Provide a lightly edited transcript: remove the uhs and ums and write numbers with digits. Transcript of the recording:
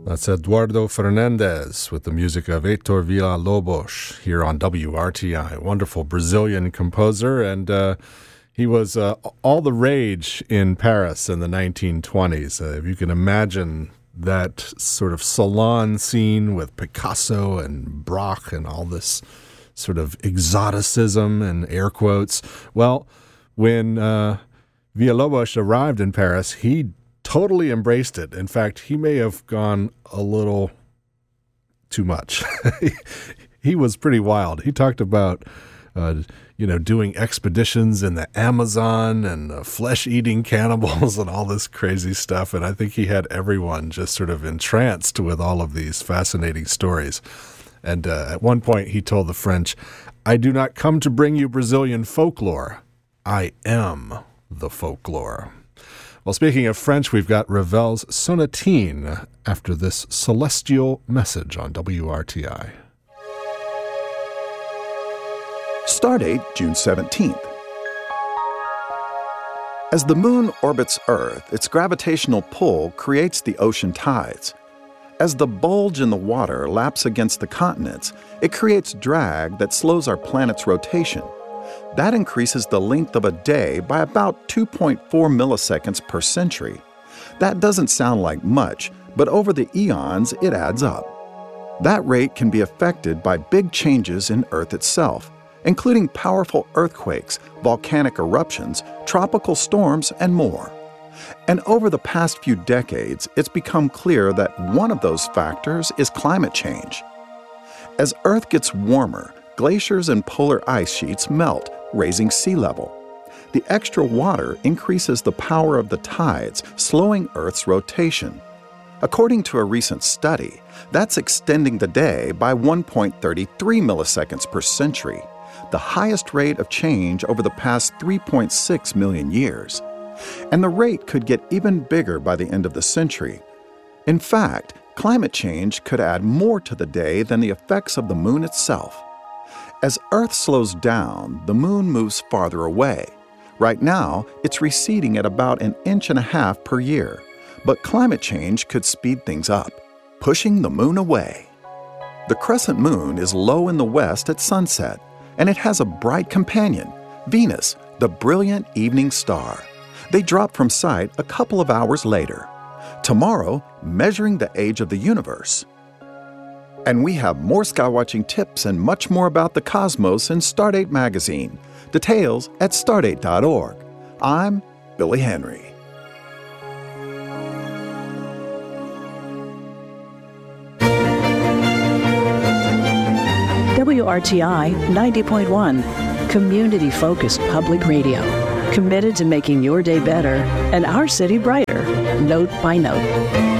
That's Eduardo Fernandez with the music of Heitor Villa-Lobos here on WRTI. Wonderful Brazilian composer, and he was all the rage in Paris in the 1920s. If you can imagine that sort of salon scene with Picasso and Braque and all this sort of exoticism and air quotes. Well, when Villa-Lobos arrived in Paris, he totally embraced it. In fact, he may have gone a little too much. He was pretty wild. He talked about, doing expeditions in the Amazon and flesh-eating cannibals and all this crazy stuff. And I think he had everyone just sort of entranced with all of these fascinating stories. And at one point, he told the French, "I do not come to bring you Brazilian folklore. I am the folklore." Well, speaking of French, we've got Ravel's Sonatine after this celestial message on WRTI. Stardate, June 17th. As the moon orbits Earth, its gravitational pull creates the ocean tides. As the bulge in the water laps against the continents, it creates drag that slows our planet's rotation. That increases the length of a day by about 2.4 milliseconds per century. That doesn't sound like much, but over the eons, it adds up. That rate can be affected by big changes in Earth itself, including powerful earthquakes, volcanic eruptions, tropical storms, and more. And over the past few decades, it's become clear that one of those factors is climate change. As Earth gets warmer, glaciers and polar ice sheets melt, raising sea level. The extra water increases the power of the tides, slowing Earth's rotation. According to a recent study, that's extending the day by 1.33 milliseconds per century, the highest rate of change over the past 3.6 million years. And the rate could get even bigger by the end of the century. In fact, climate change could add more to the day than the effects of the moon itself. As Earth slows down, the moon moves farther away. Right now, it's receding at about 1.5 inches per year, but climate change could speed things up, pushing the moon away. The crescent moon is low in the west at sunset, and it has a bright companion, Venus, the brilliant evening star. They drop from sight a couple of hours later. Tomorrow, measuring the age of the universe. And we have more skywatching tips and much more about the cosmos in Stardate magazine. Details at stardate.org. I'm Billy Henry. WRTI 90.1, community-focused public radio. Committed to making your day better and our city brighter, note by note.